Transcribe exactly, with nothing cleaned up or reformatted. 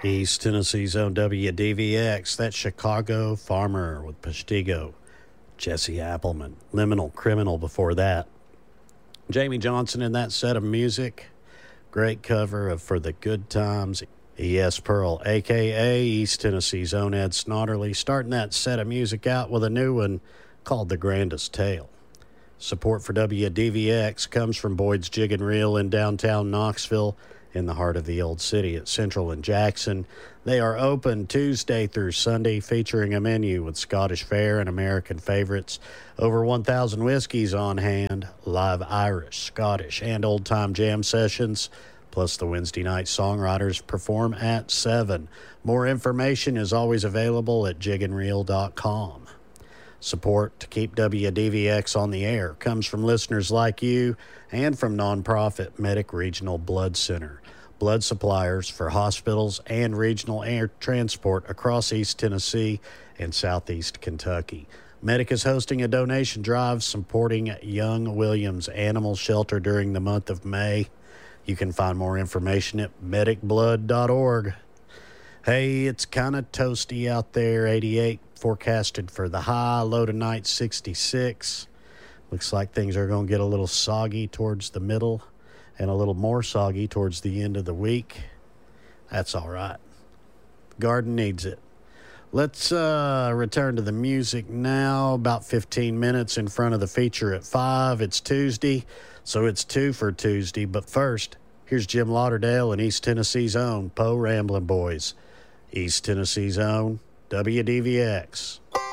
East Tennessee's own W D V X, that's Chicago Farmer with Postigo. Jesse Appleman, Liminal Criminal before that. Jamie Johnson in that set of music. Great cover of For the Good Times. E S. Pearl, a k a. East Tennessee's own Ed Snodderly, starting that set of music out with a new one called The Grandest Tale. Support for W D V X comes from Boyd's Jig and Reel in downtown Knoxville, in the heart of the old city at Central and Jackson. They are open Tuesday through Sunday, featuring a menu with Scottish fare and American favorites, over one thousand whiskeys on hand, live Irish, Scottish, and old-time jam sessions, plus the Wednesday night songwriters perform at seven. More information is always available at jig and reel dot com. Support to keep W D V X on the air comes from listeners like you and from nonprofit Medic Regional Blood Center, blood suppliers for hospitals and regional air transport across East Tennessee and Southeast Kentucky. Medic is hosting a donation drive supporting Young Williams Animal Shelter during the month of May. You can find more information at medic blood dot org. Hey, it's kind of toasty out there, eighty-eight forecasted for the high, low tonight sixty-six. Looks like things are going to get a little soggy towards the middle and a little more soggy towards the end of the week. That's all right. Garden needs it. Let's uh, return to the music now. About fifteen minutes in front of the feature at five. It's Tuesday, so it's two for Tuesday. But first, here's Jim Lauderdale and East Tennessee's own Poe Ramblin' Boys. East Tennessee's own W D V X.